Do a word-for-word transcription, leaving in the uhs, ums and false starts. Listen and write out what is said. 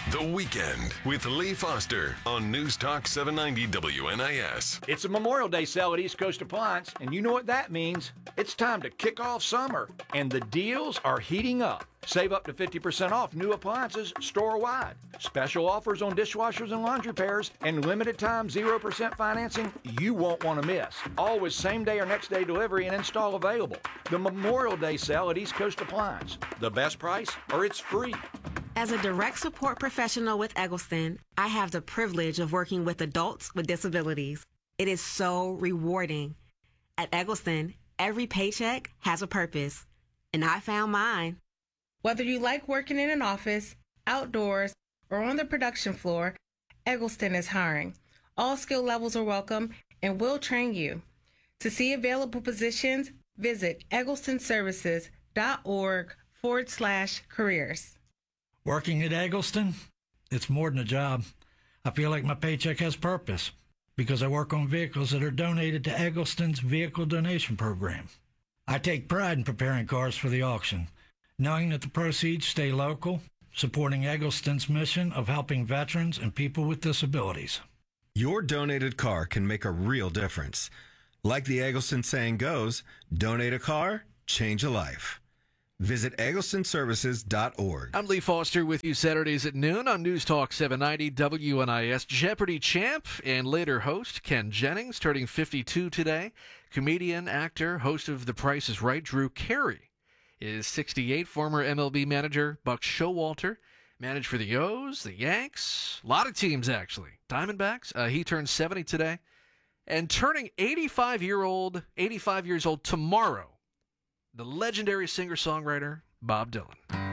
The Weekend with Lee Foster on News Talk seven ninety W N I S. It's a Memorial Day sale at East Coast Appliance, and you know what that means. It's time to kick off summer, and the deals are heating up. Save up to fifty percent off new appliances store-wide. Special offers on dishwashers and laundry pairs, and limited time zero percent financing you won't want to miss. Always same-day or next-day delivery and install available. The Memorial Day sale at East Coast Appliance. The best price, or it's free. As a direct support professional with Eggleston, I have the privilege of working with adults with disabilities. It is so rewarding. At Eggleston, every paycheck has a purpose, and I found mine. Whether you like working in an office, outdoors, or on the production floor, Eggleston is hiring. All skill levels are welcome and will train you. To see available positions, visit egglestonservices.org forward slash careers. Working at Eggleston, it's more than a job. I feel like my paycheck has purpose because I work on vehicles that are donated to Eggleston's vehicle donation program. I take pride in preparing cars for the auction, knowing that the proceeds stay local, supporting Eggleston's mission of helping veterans and people with disabilities. Your donated car can make a real difference. Like the Eggleston saying goes, donate a car, change a life. Visit eggleston services dot org. I'm Lee Foster with you Saturdays at noon on News Talk seven ninety W N I S. Jeopardy champ and later host Ken Jennings, turning fifty-two today. Comedian, actor, host of The Price is Right, Drew Carey is sixty-eight. Former M L B manager Buck Showalter managed for the O's, the Yanks, a lot of teams actually. Diamondbacks. Uh, he turns seventy today. And turning eighty-five-year-old, eighty-five years old tomorrow, the legendary singer-songwriter Bob Dylan.